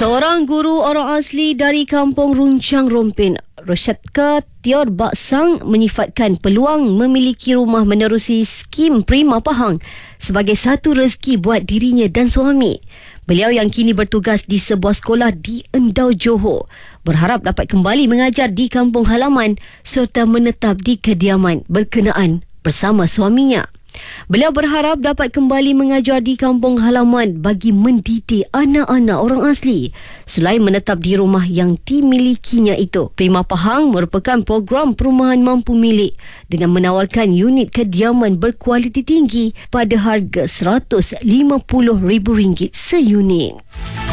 Seorang guru orang asli dari kampung Runcang Rompin, Roshatka Tior Baksang, menyifatkan peluang memiliki rumah menerusi skim Prima Pahang sebagai satu rezeki buat dirinya dan suami. Beliau yang kini bertugas di sebuah sekolah di Endau, Johor, berharap dapat kembali mengajar di kampung halaman serta menetap di kediaman berkenaan bersama suaminya. Beliau berharap dapat kembali mengajar di kampung halaman bagi mendidik anak-anak orang asli selain menetap di rumah yang dimilikinya itu. Prima Pahang merupakan program perumahan mampu milik dengan menawarkan unit kediaman berkualiti tinggi pada harga RM150,000 seunit.